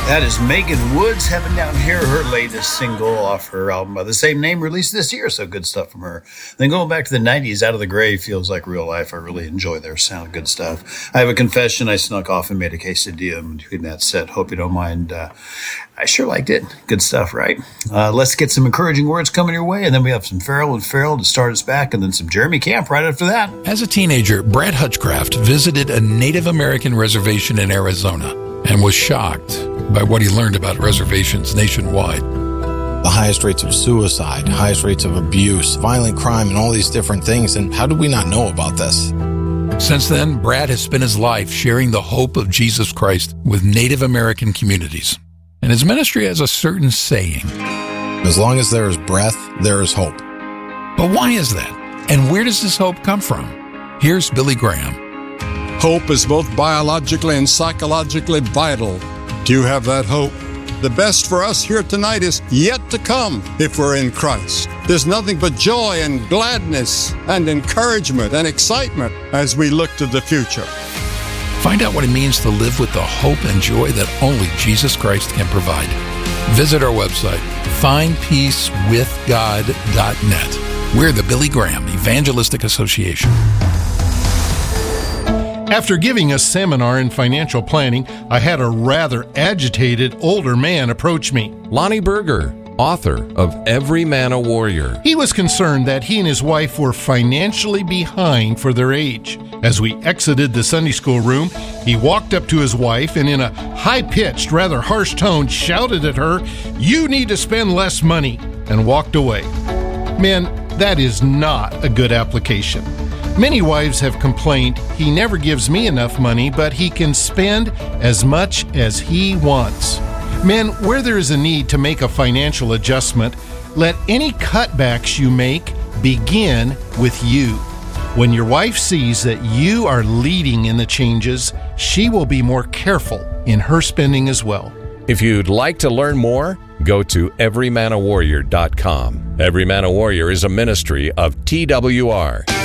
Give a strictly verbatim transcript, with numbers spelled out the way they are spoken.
That is Megan Woods, Heaven Down Here, her latest single off her album by the same name, released this year. So good stuff from her. Then going back to the nineties, Out of the Grave feels like real life. I really enjoy their sound. Good stuff. I have a confession. I snuck off and made a quesadilla between that set. Hope you don't mind. Uh, I sure liked it. Good stuff, right? Uh, let's get some encouraging words coming your way, and then we have some Farrell and Farrell to start us back, and then some Jeremy Camp right after that. As a teenager, Brad Hutchcraft visited a Native American reservation in Arizona and was shocked by what he learned about reservations nationwide. The highest rates of suicide, highest rates of abuse, violent crime, and all these different things. And how did we not know about this? Since then, Brad has spent his life sharing the hope of Jesus Christ with Native American communities. And his ministry has a certain saying. As long as there is breath, there is hope. But why is that? And where does this hope come from? Here's Billy Graham. Hope is both biologically and psychologically vital. Do you have that hope? The best for us here tonight is yet to come if we're in Christ. There's nothing but joy and gladness and encouragement and excitement as we look to the future. Find out what it means to live with the hope and joy that only Jesus Christ can provide. Visit our website, find peace with god dot net. We're the Billy Graham Evangelistic Association. After giving a seminar in financial planning, I had a rather agitated older man approach me. Lonnie Berger, author of Every Man a Warrior. He was concerned that he and his wife were financially behind for their age. As we exited the Sunday school room, he walked up to his wife and in a high-pitched, rather harsh tone shouted at her, "You need to spend less money," and walked away. Men, that is not a good application. Many wives have complained, "He never gives me enough money, but he can spend as much as he wants." Men, where there is a need to make a financial adjustment, let any cutbacks you make begin with you. When your wife sees that you are leading in the changes, she will be more careful in her spending as well. If you'd like to learn more, go to every man a warrior dot com. Every Man a Warrior is a ministry of T W R.